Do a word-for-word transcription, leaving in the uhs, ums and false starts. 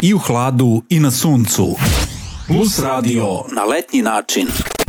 i u hladu i na suncu. Plus Radio na letnji način.